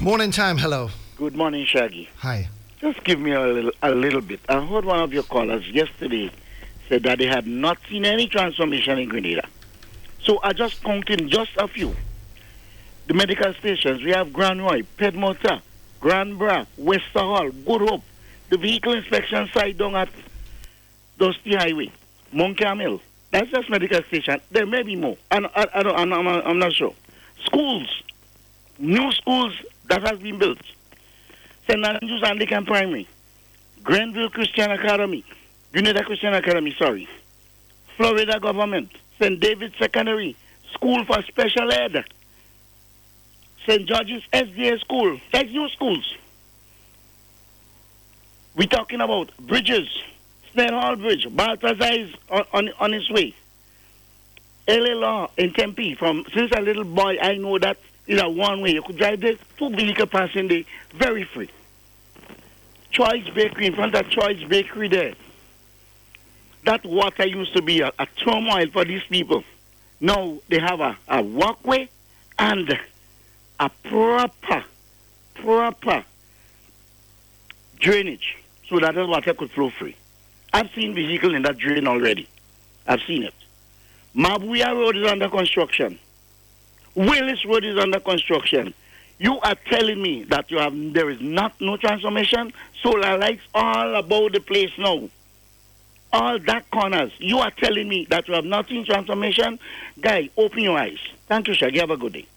Morning time, hello. Good morning, Shaggy. Hi. Just give me a little bit. I heard one of your callers yesterday said that they had not seen any transformation in Grenada. So I just counted just a few. The medical stations, we have Grand Roy, Pedmota, Grand Bra, Wester Hall, Good Hope, the vehicle inspection site down at Dusty Highway, Mount Carmel. That's just medical station. There may be more. I'm not sure. Schools, new schools that has been built. St. Andrews Anglican Primary, Grenville Christian Academy, Grenada Christian Academy, sorry. Florida Government, St. David's Secondary, School for Special Ed, St. George's SDA School. That's new schools. We're talking about bridges, Snell Hall Bridge, Balthazar is on his way. LA Law in Tempe, since a little boy, I know that is a one way. You could drive there, 2 vehicles passing there, very free. Choice Bakery, in front of Choice Bakery there. That water used to be a turmoil for these people. Now they have a walkway and a proper drainage so that the water could flow free. I've seen vehicles in that drain already. I've seen it. Mabuya Road is under construction. Willis Road is under construction. You are telling me that there is no transformation? Solar lights all about the place now. All dark corners. You are telling me that you have not seen transformation? Guy, open your eyes. Thank you, Shaggy. Have a good day.